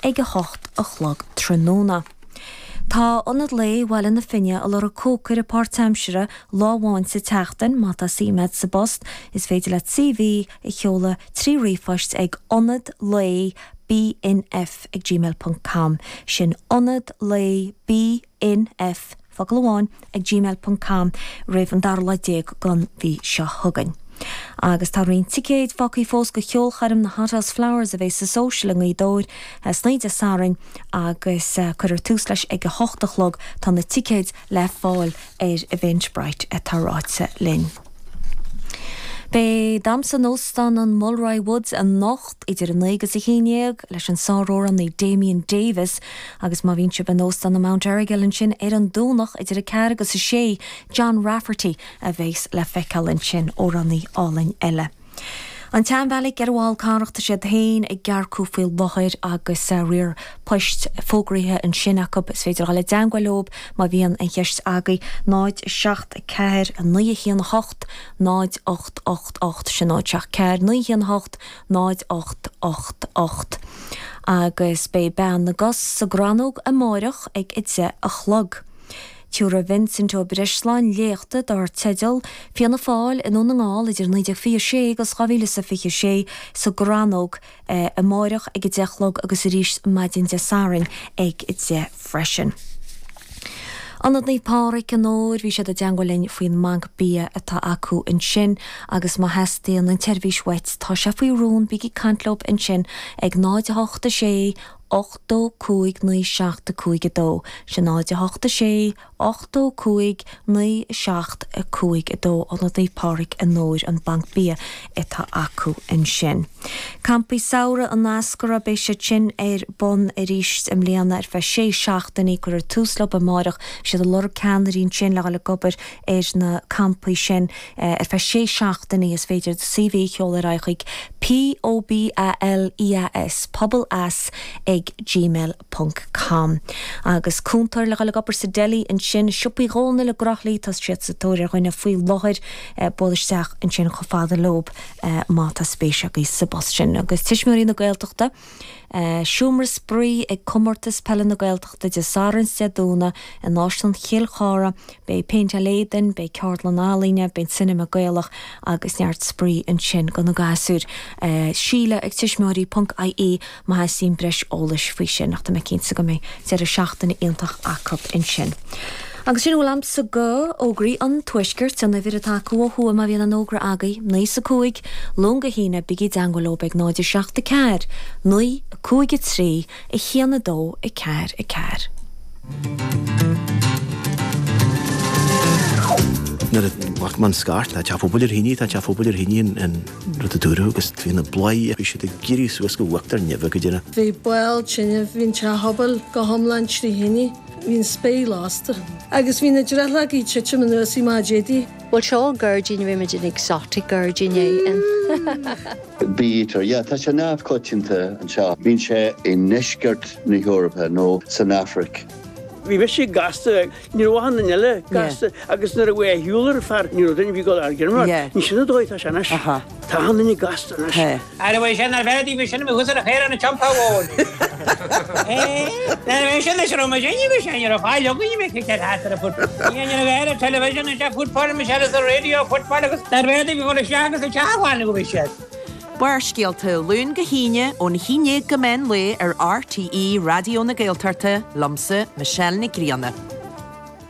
ag a hocht a chlog tróna. Tá anad lé bhil na finne a lor a cócar a pártaimsere láháin sa teachtain mata símed sa bost is féidir le CV i cheola trí rifost ag anad lé bnf@gmail.com sin anad lé bnf faglaháin ag gmail.com raibh an darla déag gan bhí seo thugain. Agus tá rion ticéid facaí fós go cheol charm na Hot Flowers a bheith sa social an dóir snéide sarin agus chuir tús leis ag a hochtachlog tá na ticéid le fáil Eventbrite a táráte linn. Bei damsa nóstan an Mulroy Woods an nocht idir an léigas i chéineag leis an sárór an Damien Davis agus má vín se ben nóstan na Mount Errigal an sin an dúnach idir a ceir agus a sé John Rafferty a bheits le feiceal an sin ó rannaí álainn eile. An teanbhealaigh garháil cáireachta sé hain ag gearcú faoil bochair agus riar poist fógraithe an sin acu is féidir gáile danghailób má bhíon an cheist agaí 9-7 ceir an 9-8 9-8-8 sin 9-7 ceir 9-8 9-8-8-8 agus bé bean na gas sa granóg a máireach ag idse a chlog. Tiúra Vincent o Bresláin léachta dar tedal fianna fáil in ón ngáil idir 94 agus chavíle sa 46 sa granóg a máireach ag dechlog agus ríis maidin de sarin ag idse freisin. Anad ní páric an óir bhí sé a deangolinn faoin mag bia atá acu in sin agus má heistíon an tervís weit tá sé faoi rún bíí cantlób in sin ag 9-8 8 cúig 9 cúig dó sin 9 8 cúig 9 cúig dó anad ní páric an óir an bank bia atá acu in sin. Campi saora an nascara bé sé sin bon ríist im léana fe 6 ní gur túslop a máireach sé a lor canarín sin le gobar na campi sin fe 6 ní is féidir CV cheola reichaig POBALIAS pobl as ag gmail.com agus cúntar le gobar sa deli in sin siúpaí ghóna le grachlaí tas siad sa tóir chuine faoi láthir bólisteach in sin go fáda lob má tá spéisiach í sa bos sin agus tiismirí na Gaeltachta siúmar sprí ag comórtas pelle na Gaeltachta de saran dúna in náislan chéalchára bei Paint Léden bei Ceardlan Álíne bei Cinema Gaelach agus neart sprí in sin go na gasúr síle ag tiismirí.ie má ha sín breis ólas fao sin nach me cínsa go mé sé a 7 iontach acab in sin. Agus sin bhfuil sa go ógraí an tuisgurt an bhír atá cuathua má bhíon an ógra agaí 9 longa hína bigí dangolób ag 9-7 ceir 9-3 i chéanna dó i ceir i ceir. Wacht man skart, dat fóbulir híní, dat fóbulir híní en rotadúru, agus tvína blai, vi sé de gíri suas go waktar nefn go dina. Vi bwail tjinne, vín tja hobel go homland trí híní, vín spé lásta. Agus vín a drellag í tjitja man nusi ma jédi. Well, seo gurgin imagine exotic gurgin en. Bítar, ja, tá sé náf cotinta an seo. Vín sé in neskert na Europa, no San Afric. Vi sé gasta ní bhhan na neile gasta agus nar a bh hiúlar far ní den bhí go argirmar ní sinna dóid a sena tá hanna ní gasta na a bh sin ar bheití bhí sinna bhús a chéir an na champáháin sin is rom déine bhí sin ar a fáil legaí mé te hátar a fut íana bhéir a television a futpá me se a radio futpá agus nar bhéidir bhí go seagus a teáháinna go bhí sé. Buir scialta lún go híine ón híine go men le ar RTE Radio na Gaeltarta, Lomsa, Michelle Nicríanna.